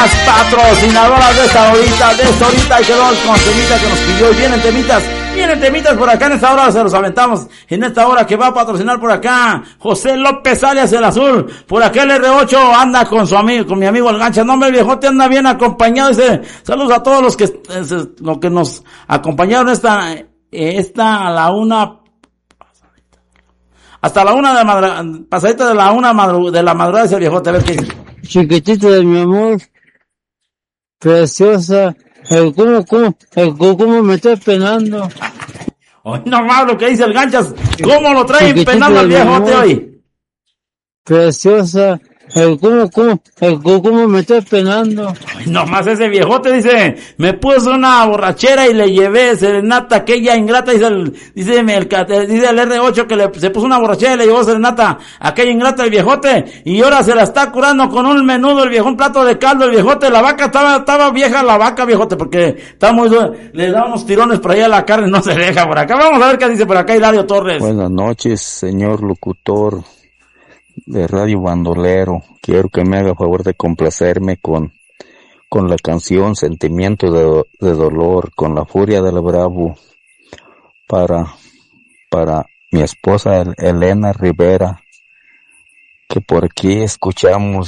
las patrocinadoras de esta horita, y quedó el consejita que nos pidió. Y vienen temitas por acá en esta hora, se los aventamos en esta hora que va a patrocinar por acá José López alias el Azul. Por acá el R8 anda con su amigo, con mi amigo el Gancha. No, hombre, el viejote anda bien acompañado. Dice, saludos a todos los que nos acompañaron esta a la una, hasta la una de la pasadita de la una de la madrugada. Dice el viejote, a ver qué dice. Chiquitita de mi amor, preciosa, ¿cómo me estoy penando? Hoy nomás lo que dice el Ganchas, ¿cómo lo traen penando al viejote hoy? Preciosa, ¿cómo me estoy penando? Ay, nomás ese viejote dice, me puso una borrachera y le llevé serenata aquella ingrata, dice el R8 que se puso una borrachera y le llevó serenata aquella ingrata el viejote, y ahora se la está curando con un menudo el viejo, un plato de caldo el viejote. La vaca estaba vieja la vaca, viejote, porque está muy dura, le da unos tirones por allá a la carne, no se deja por acá. Vamos a ver qué dice por acá Hilario Torres. Buenas noches, señor locutor de Radio Bandolero. Quiero que me haga favor de complacerme con la canción Sentimiento de Dolor, con la furia del bravo, para mi esposa Elena Rivera, que por aquí escuchamos